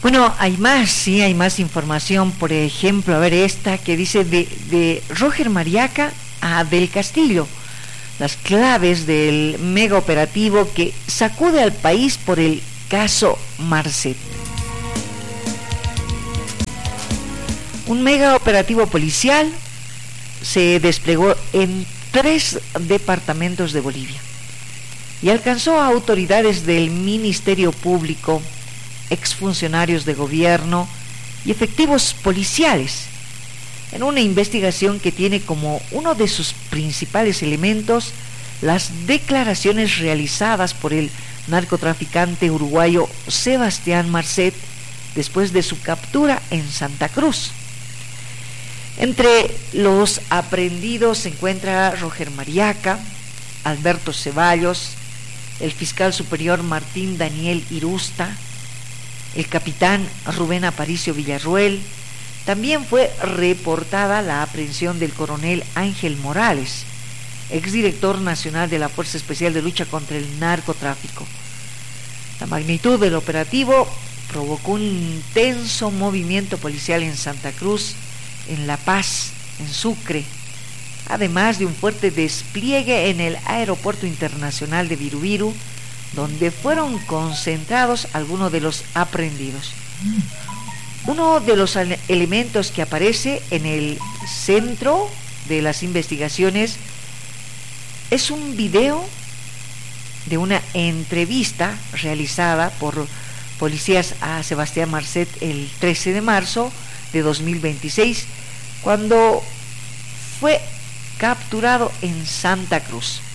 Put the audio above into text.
Bueno, hay más, sí, hay más información. Por ejemplo, a ver esta que dice de Roger Mariaca a Del Castillo. Las claves del mega operativo que sacude al país por el caso Marcet. Un mega operativo policial se desplegó en 3 departamentos de Bolivia y alcanzó a autoridades del Ministerio Público, exfuncionarios de gobierno y efectivos policiales en una investigación que tiene como uno de sus principales elementos las declaraciones realizadas por el narcotraficante uruguayo Sebastián Marcet después de su captura en Santa Cruz. Entre los aprehendidos se encuentra Roger Mariaca, Alberto Ceballos, el fiscal superior Martín Daniel Irusta, el capitán Rubén Aparicio Villarruel. También fue reportada la aprehensión del coronel Ángel Morales, exdirector nacional de la Fuerza Especial de Lucha contra el Narcotráfico. La magnitud del operativo provocó un intenso movimiento policial en Santa Cruz, en La Paz, en Sucre, además de un fuerte despliegue en el Aeropuerto Internacional de Virubiru, donde fueron concentrados algunos de los aprehendidos. Uno de los elementos que aparece en el centro de las investigaciones es un video de una entrevista realizada por policías a Sebastián Marcet el 13 de marzo de 2026, cuando fue capturado en Santa Cruz.